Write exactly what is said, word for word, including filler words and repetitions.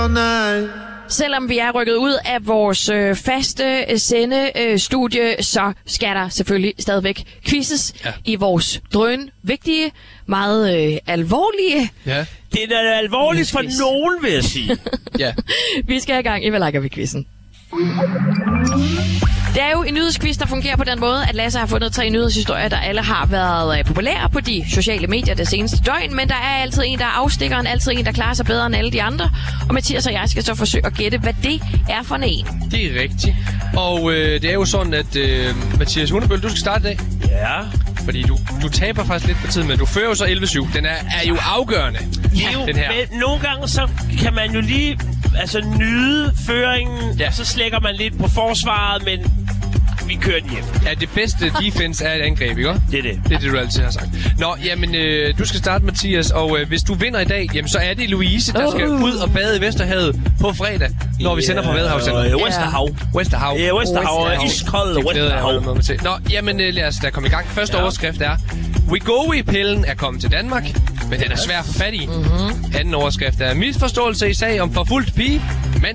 all night. Selvom vi er rykket ud af vores øh, faste øh, sendestudie, øh, så skal der selvfølgelig stadigvæk quizzes ja. i vores drøn vigtige, meget øh, alvorlige... Ja. Det er da alvorligt for nogen, vil jeg sige. Ja. Vi skal have gang i, hvad liker vi quizzen. Det er jo en nyhedsquiz, der fungerer på den måde, at Lasse har fundet tre nyhedshistorier, der alle har været øh, populære på de sociale medier det seneste døgn, men der er altid en, der er afstikkeren, altid en, der klarer sig bedre end alle de andre, og Mathias og jeg skal så forsøge at gætte, hvad det er for en. Det er rigtigt. Og øh, det er jo sådan, at øh, Mathias Hundebøl, du skal starte i dag. Ja. Fordi du, du taber faktisk lidt på tiden, men du fører jo så elleve syv. Den er, er jo afgørende, Jo, den her. men nogle gange så kan man jo lige altså, nyde føringen, Ja. og så slækker man lidt på forsvaret, men vi kører den hjem. Ja, det bedste defense er et angreb, ikke? Det er det. Det er det, du altid har sagt. Nå, jamen, øh, du skal starte, Mathias, og øh, hvis du vinder i dag, jamen, så er det Louise, der skal Uh. ud og bade i Vesterhavet på fredag, når vi sender fra Vadehavscenteret. Ja, Vesterhav. Vesterhav. Ja, Vesterhav. Vesterhav. Iskolde Det glæder jeg Vesterhav. mig til. Nå, jamen øh, lad os da komme i gang. Første Ja. overskrift er: Wegovy-pillen er kommet til Danmark, men den er svær at få fat i. Mm-hmm. Anden overskrift er: misforståelse i sag om forfulgt pige.